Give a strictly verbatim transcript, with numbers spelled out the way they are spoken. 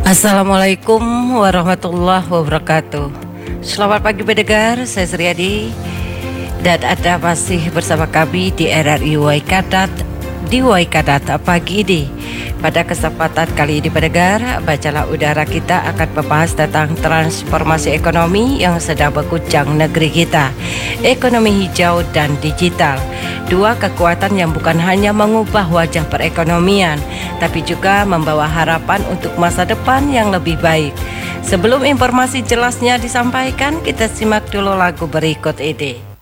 Assalamualaikum warahmatullahi wabarakatuh. Selamat pagi pendengar, saya Sriadi dan Anda masih bersama kami di R R I Waikadat di Waikadat pagi ini. Pada kesempatan kali ini pendengar, Bacalah Udara kita akan membahas tentang transformasi ekonomi yang sedang mengguncang negeri kita, ekonomi hijau dan digital. Dua kekuatan yang bukan hanya mengubah wajah perekonomian, tapi juga membawa harapan untuk masa depan yang lebih baik. Sebelum informasi jelasnya disampaikan, kita simak dulu lagu berikut ini.